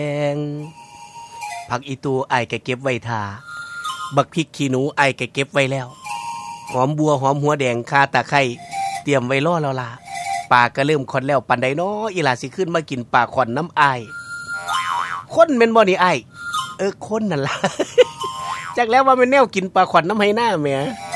งผักอีตูไอ้ายก็เก็บไว้ทาบักพริกขี้หนูไอ้ายก็เก็บไว้แล้วหอมบัวหอมหัวแดงข่าตะไคร้เตรียมไว้รอแล้วล่ะปลาก็เริ่มคอนแล้วปานใดน้ออีหลาสิขึ้นมากินปลาคอนน้ำอ้ายคนแม่นบ่นี่อ้ายคนนั่นล่ะจักแล้วว่าแม่นแนวกินปลาคอนน้ำไหหน้าแหม